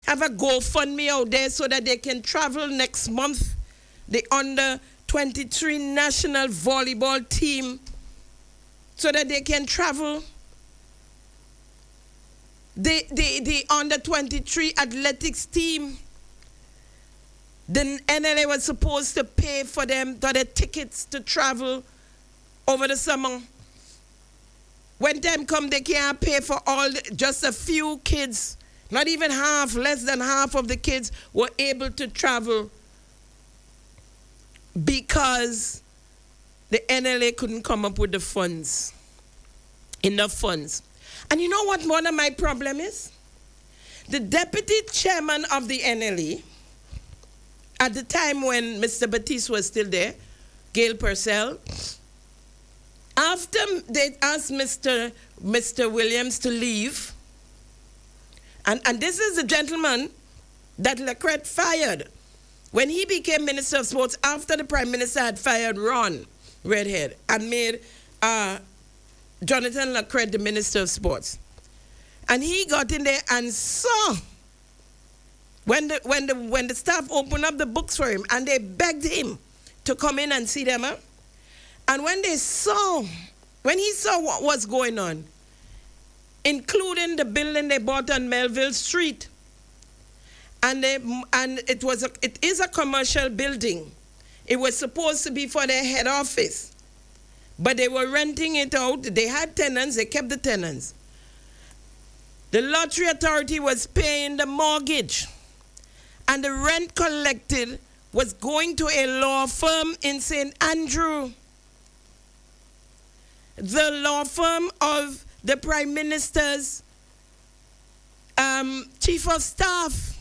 have a GoFundMe out there so that they can travel next month. The under 23 national volleyball team, so that they can travel. The under 23 athletics team, the NLA was supposed to pay for them for the tickets to travel over the summer. When time come, they can't pay for just a few kids. Not even half, less than half of the kids were able to travel because the NLA couldn't come up with the funds, enough funds. And you know what one of my problem is? The deputy chairman of the NLA, at the time when Mr. Batiste was still there, Gail Purcell, after they asked Mr. Williams to leave, and this is the gentleman that Lacrette fired when he became Minister of Sports after the Prime Minister had fired Ron Redhead and made Jonathan Lacrette the Minister of Sports. And he got in there and saw when the staff opened up the books for him and they begged him to come in and see them. And when he saw what was going on, including the building they bought on Melville Street, and it is a commercial building. It was supposed to be for their head office, but they were renting it out. They had tenants. They kept the tenants. The Lottery Authority was paying the mortgage, and the rent collected was going to a law firm in St. Andrew. The law firm of the Prime Minister's Chief of Staff.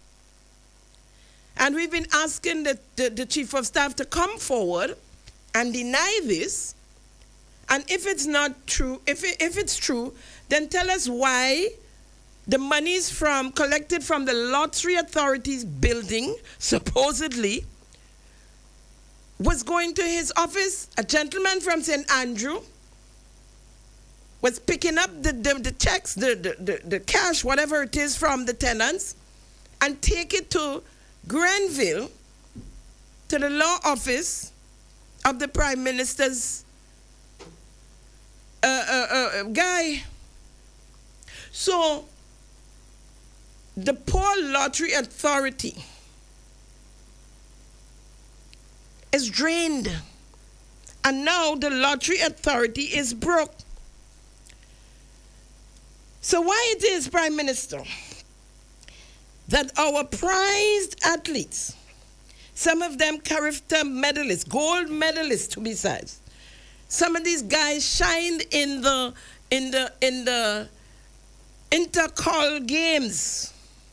And we've been asking the Chief of Staff to come forward and deny this. And if it's not true, if it's true, then tell us why the monies collected from the Lottery Authority's building, supposedly, was going to his office. A gentleman from St. Andrew was picking up the checks, the cash, whatever it is, from the tenants, and take it to Grenville, to the law office of the Prime Minister's guy. So the poor Lottery Authority is drained, and now the Lottery Authority is broke. So why it is, Prime Minister, that our prized athletes, some of them character medalists, gold medalists to be precise, some of these guys shined in the intercol games.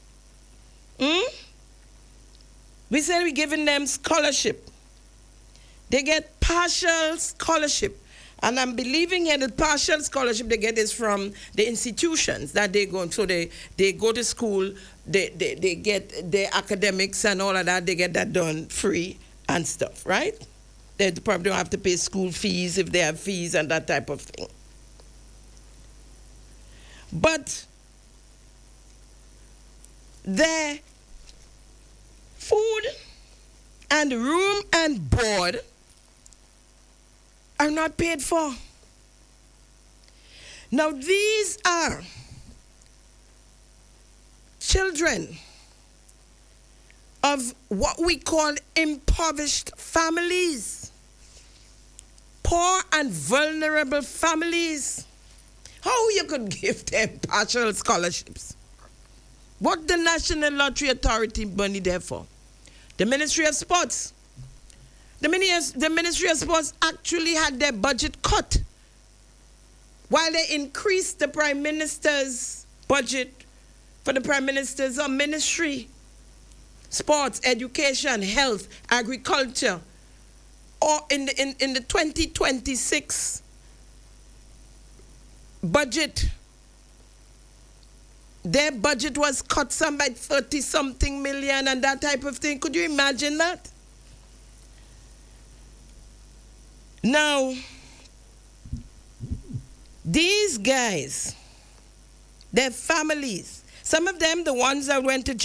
We said we're giving them scholarship. They get partial scholarship. And I'm believing here the partial scholarship they get is from the institutions that they go. So they go to school, they get their academics and all of that, they get that done free and stuff, right? They probably don't have to pay school fees if they have fees and that type of thing. But their food and room and board are not paid for. Now, these are children of what we call impoverished families, poor and vulnerable families. How you could give them partial scholarships? What the National Lottery Authority money there for? The Ministry of Sports. The Ministry of Sports actually had their budget cut while they increased the Prime Minister's budget for the Prime Minister's ministry. Sports, education, health, agriculture. Or in the 2026 budget, their budget was cut some by 30-something million and that type of thing. Could you imagine that? Now, these guys, their families, some of them, the ones that went to